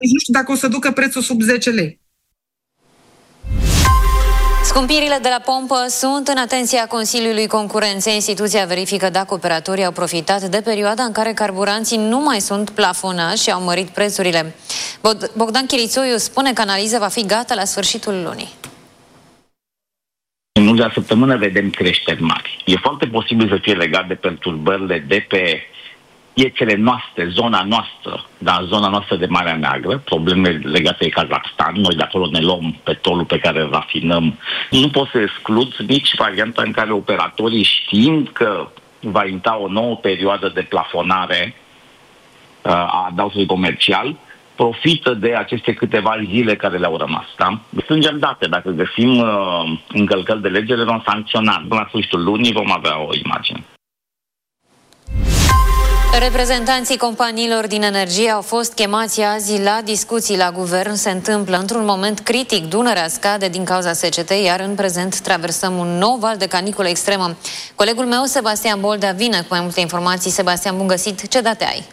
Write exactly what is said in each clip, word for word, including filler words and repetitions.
Nu știu dacă o să ducă prețul sub zece lei. Scumpirile de la pompă sunt în atenția Consiliului Concurenței. Instituția verifică dacă operatorii au profitat de perioada în care carburanții nu mai sunt plafonați și au mărit prețurile. Bogdan Chirițoiu spune că analiza va fi gata la sfârșitul lunii. În ultima săptămână vedem creșteri mari. E foarte posibil să fie legat de perturbările de pe piețele noastre, zona noastră, dar zona noastră de Marea Neagră, probleme legate de Kazakhstan. Noi de acolo ne luăm petrolul pe care îl rafinăm. Nu pot să exclud nici varianta în care operatorii, știind că va intra o nouă perioadă de plafonare uh, a adaosului comercial, profită de aceste câteva zile care le-au rămas. Da? Strângem date. Dacă găsim uh, încălcări de lege, le vom sancționa. Până la sfârșitul lunii vom avea o imagine. Reprezentanții companiilor din energie au fost chemați azi la discuții la guvern. Se întâmplă într-un moment critic. Dunărea scade din cauza secetei, iar în prezent traversăm un nou val de caniculă extremă. Colegul meu, Sebastian Boldea, vine cu mai multe informații. Sebastian, bun găsit! Ce date ai?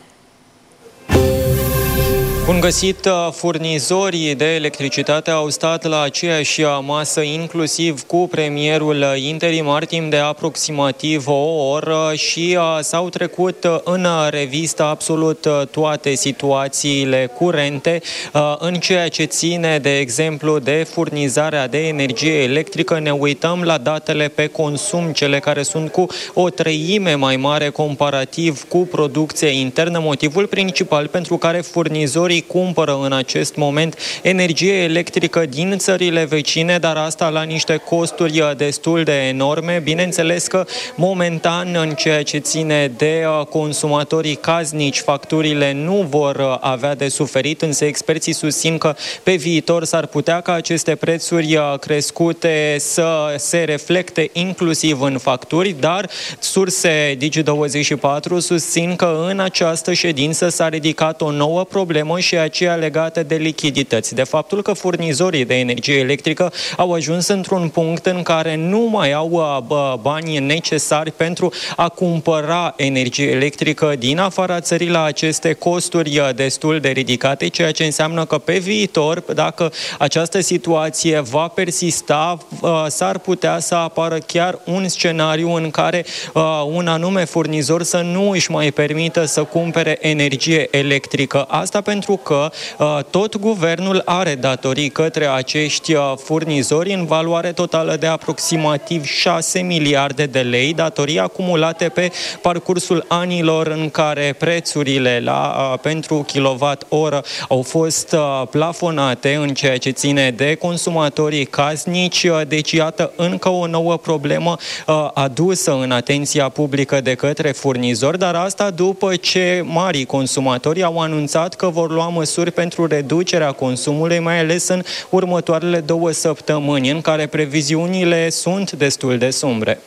Bun găsit! Furnizorii de electricitate au stat la aceeași masă, inclusiv cu premierul interimar, timp de aproximativ o oră și s-au trecut în revistă absolut toate situațiile curente în ceea ce ține, de exemplu, de furnizarea de energie electrică. Ne uităm la datele pe consum, cele care sunt cu o treime mai mare comparativ cu producția internă, motivul principal pentru care furnizorii cumpără în acest moment energie electrică din țările vecine, dar asta la niște costuri destul de enorme. Bineînțeles că momentan, în ceea ce ține de consumatorii casnici, facturile nu vor avea de suferit, însă experții susțin că pe viitor s-ar putea ca aceste prețuri crescute să se reflecte inclusiv în facturi, dar surse Digi douăzeci și patru susțin că în această ședință s-a ridicat o nouă problemă și aceea legată de lichidități, de faptul că furnizorii de energie electrică au ajuns într-un punct în care nu mai au bani necesari pentru a cumpăra energie electrică din afara țării la aceste costuri destul de ridicate, ceea ce înseamnă că pe viitor, dacă această situație va persista, s-ar putea să apară chiar un scenariu în care un anume furnizor să nu își mai permită să cumpere energie electrică. Asta pentru că tot guvernul are datorii către acești furnizori în valoare totală de aproximativ șase miliarde de lei, datorii acumulate pe parcursul anilor în care prețurile la, pentru kilowatt-oră au fost plafonate în ceea ce ține de consumatorii casnici. Deci, iată, încă o nouă problemă adusă în atenția publică de către furnizori, dar asta după ce marii consumatori au anunțat că vor lua măsuri pentru reducerea consumului, mai ales în următoarele două săptămâni, în care previziunile sunt destul de sumbre.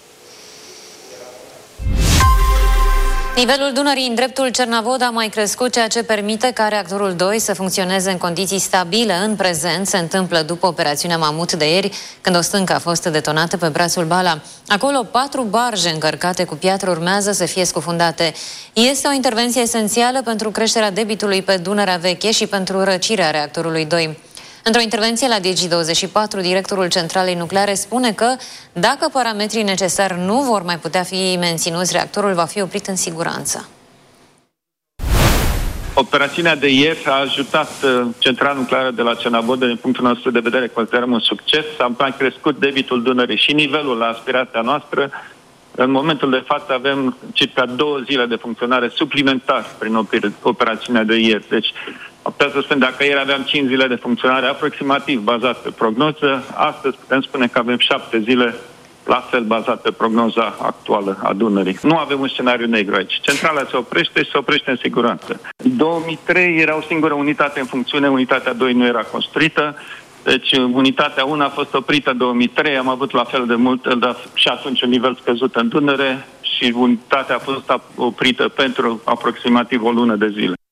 Nivelul Dunării în dreptul Cernavod a mai crescut, ceea ce permite ca reactorul doi să funcționeze în condiții stabile în prezent. Se întâmplă după operațiunea Mamut de ieri, când o stâncă a fost detonată pe brațul Bala. Acolo, patru barje încărcate cu piatră urmează să fie scufundate. Este o intervenție esențială pentru creșterea debitului pe Dunărea Veche și pentru răcirea reactorului doi. Într-o intervenție la Digi douăzeci și patru, directorul centralei nucleare spune că dacă parametrii necesari nu vor mai putea fi menținuți, reactorul va fi oprit în siguranță. Operațiunea de ieri a ajutat centrala nucleară de la Cernavod, din punctul nostru de vedere, considerăm un succes. Am mai crescut debitul Dunării și nivelul la aspirația noastră. În momentul de față avem circa două zile de funcționare suplimentar prin operațiunea de ieri. Deci, am putea să spun, dacă ieri aveam cinci zile de funcționare aproximativ bazat pe prognoză, astăzi putem spune că avem șapte zile la fel bazat pe prognoza actuală a Dunării. Nu avem un scenariu negru aici. Centrala se oprește și se oprește în siguranță. În două mii trei era o singură unitate în funcțiune, unitatea doi nu era construită, deci unitatea unu a fost oprită în două mii trei, am avut la fel de mult, dar și atunci un nivel scăzut în Dunăre și unitatea a fost oprită pentru aproximativ o lună de zile.